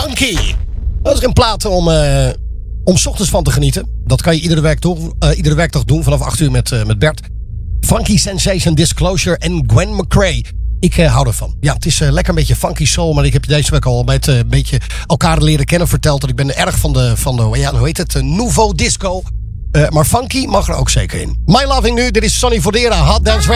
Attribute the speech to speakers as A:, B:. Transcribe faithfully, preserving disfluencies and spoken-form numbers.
A: Funky. Dat is een plaat om, uh, om 's ochtends van te genieten. Dat kan je iedere, week toch, uh, iedere werkdag doen vanaf acht uur met, uh, met Bert. Funky Sensation, Disclosure en Gwen McCrae. Ik uh, hou ervan. Ja, het is uh, lekker een beetje funky soul. Maar ik heb je deze week al met uh, een beetje elkaar leren kennen verteld. Dat ik ben erg van de, van de ja, hoe heet het, uh, nouveau disco. Uh, maar funky mag er ook zeker in. My Loving nu, dit is Sonny Fodera, Hot Dance Radio.